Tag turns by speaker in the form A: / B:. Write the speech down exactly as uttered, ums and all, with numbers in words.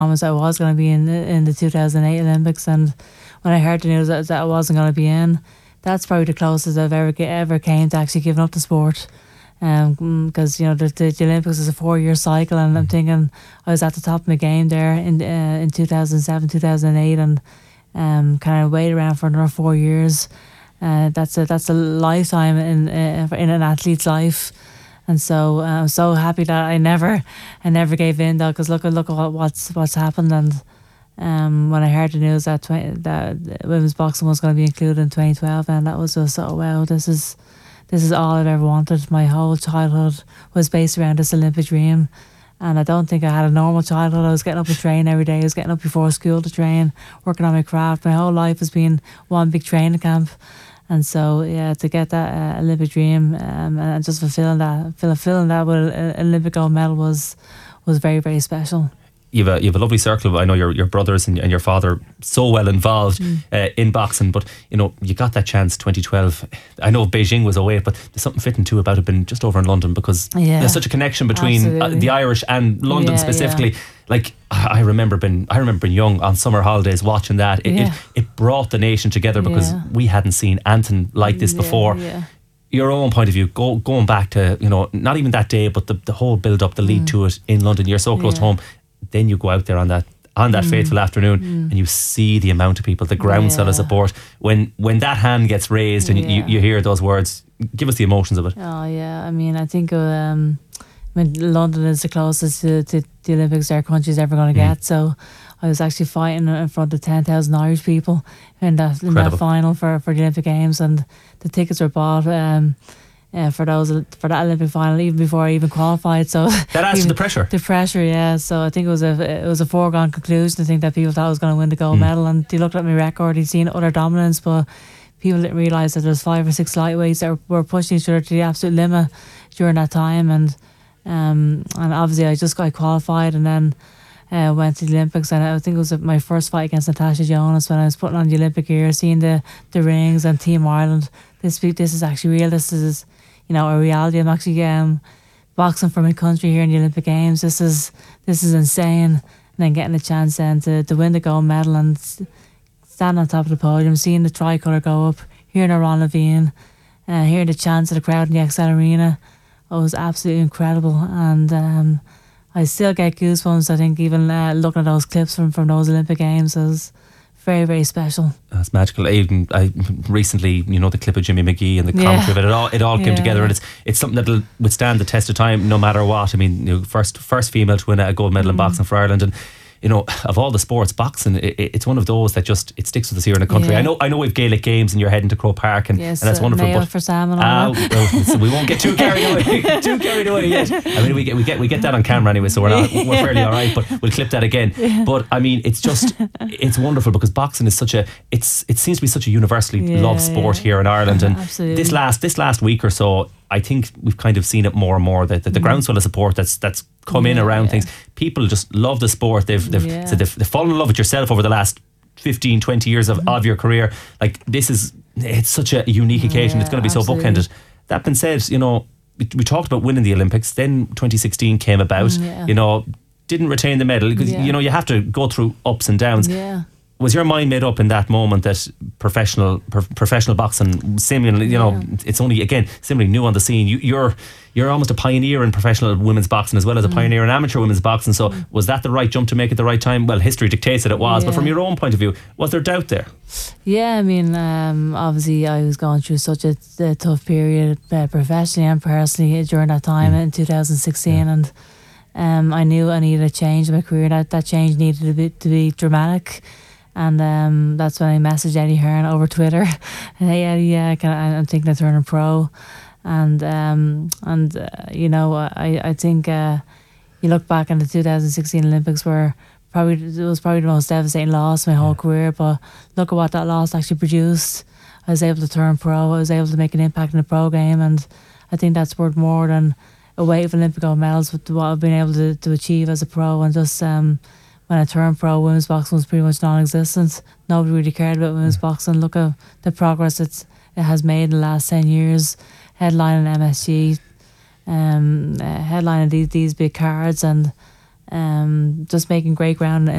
A: promised I was going to be in the, in the two thousand eight Olympics, and when I heard the news that, that I wasn't going to be in, that's probably the closest I've ever ever came to actually giving up the sport. Um, because you know the, the, the Olympics is a four year cycle, and I'm thinking I was at the top of my game there in uh, in two thousand seven, two thousand eight, and um, kind of wait around for another four years. Uh, that's a that's a lifetime in uh, in an athlete's life, and so uh, I'm so happy that I never I never gave in though. Because look at look at what, what's what's happened, and um, when I heard the news that twenty, that women's boxing was going to be included in twenty twelve, and that was just oh wow, this is. This is all I've ever wanted. My whole childhood was based around this Olympic dream. And I don't think I had a normal childhood. I was getting up to train every day. I was getting up before school to train, working on my craft. My whole life has been one big training camp. And so, yeah, to get that uh, Olympic dream um, and just fulfilling that, fulfilling that with an Olympic gold medal was was very, very special.
B: You've a, you've a lovely circle. I know your your brothers and, and your father so well involved mm. uh, in boxing, but you know you got that chance twenty twelve. I know Beijing was away, but there's something fitting too about it being just over in London, because yeah. there's such a connection between uh, the Irish and London yeah, specifically. Yeah. Like I remember being I remember being young on summer holidays watching that. It yeah. it, it brought the nation together, because yeah. we hadn't seen anything like this yeah, before. Yeah. Your own point of view, go, going back to, you know, not even that day, but the, the whole build up, the lead mm. to it in London. You're so close yeah. to home. Then you go out there on that on that mm. fateful afternoon mm. and you see the amount of people, the groundswell of support. When when that hand gets raised and yeah. you, you hear those words, give us the emotions of it.
A: Oh yeah, I mean, I think um, I mean, London is the closest to, to the Olympics our country's ever going to get. Mm. So I was actually fighting in front of ten thousand Irish people in that in that final for, for the Olympic Games, and the tickets were bought. Um, Uh, for those for that Olympic final, even before I even qualified. So
B: that adds to the pressure.
A: The pressure, yeah. So I think it was a it was a foregone conclusion. I think that people thought I was going to win the gold mm. medal, and they looked at my record. They'd seen utter dominance, but people didn't realise that there's five or six lightweights that were pushing each other to the absolute limit during that time. And um and obviously I just got qualified, and then uh, went to the Olympics, and I think it was my first fight against Natasha Jonas when I was putting on the Olympic gear, seeing the the rings and Team Ireland. This this is actually real. This is, you know, a reality. I'm actually um, boxing for my country here in the Olympic Games. This is this is insane. And then getting a chance then to, to win the gold medal and stand on top of the podium, seeing the tricolour go up, hearing Ron Levine, uh, hearing the chants of the crowd in the Excel Arena. It was absolutely incredible. And um, I still get goosebumps, I think, even uh, looking at those clips from, from those Olympic Games. It was very, very special.
B: That's magical. Even I recently, you know, the clip of Jimmy McGee and the commentary yeah. of it, it all it all came yeah. together, and it's it's something that'll withstand the test of time no matter what. I mean, you know, first first female to win a gold medal mm. in boxing for Ireland, and you know, of all the sports, boxing, it, it's one of those that just it sticks with us here in the country. Yeah. I know, I know, we've Gaelic games, and you're heading to Croke Park, and,
A: yes,
B: and that's
A: uh,
B: wonderful.
A: Mayo
B: but
A: for Sam and all
B: uh,
A: that.
B: well, we won't get too carried away, too carried away yet. I mean, we get we get we get that on camera anyway, so we're not we're fairly all right. But we'll clip that again. Yeah. But I mean, it's just it's wonderful, because boxing is such a it's it seems to be such a universally yeah, loved sport yeah. here in Ireland, and
A: Absolutely.
B: this last this last week or so, I think we've kind of seen it more and more, that, that the mm. groundswell of support that's that's come
A: yeah,
B: in around
A: yeah.
B: things. People just love the sport. They've they've,
A: yeah.
B: so they've, they've fallen in love with yourself over the last fifteen, twenty years of, mm. of your career. Like, this is, it's such a unique occasion.
A: Yeah,
B: it's going to be
A: absolutely.
B: so bookended. That being said, you know, we, we talked about winning the Olympics. Then twenty sixteen came about.
A: Yeah.
B: You know, didn't retain the medal, because
A: yeah.
B: you know you have to go through ups and downs.
A: Yeah.
B: Was your mind made up in that moment that professional pro- professional boxing, seemingly, you know,
A: yeah.
B: it's only, again, similarly new on the scene. You, you're you're almost a pioneer in professional women's boxing, as well as a mm. pioneer in amateur women's boxing. So mm. was that the right jump to make at the right time? Well, history dictates that it was, yeah. but from your own point of view, was there doubt there?
A: Yeah, I mean, um, obviously I was going through such a, a tough period, uh, professionally and personally, during that time mm. in two thousand sixteen, yeah. and um, I knew I needed a change in my career. That that change needed to be, to be dramatic. And um, that's when I messaged Eddie Hearn over Twitter. Hey Eddie, yeah, can I, I'm thinking of turning pro. And um, and uh, you know, I I think uh, you look back on the two thousand sixteen Olympics, where probably it was probably the most devastating loss of my whole career. But look at what that loss actually produced. I was able to turn pro. I was able to make an impact in the pro game, and I think that's worth more than a wave of Olympic gold medals with what I've been able to, to achieve as a pro. And just um. when I turned pro, women's boxing was pretty much non-existent. Nobody really cared about women's mm. boxing. Look at the progress it's, it has made in the last ten years. Headlining M S G, um, uh, headlining these, these big cards, and um, just making great ground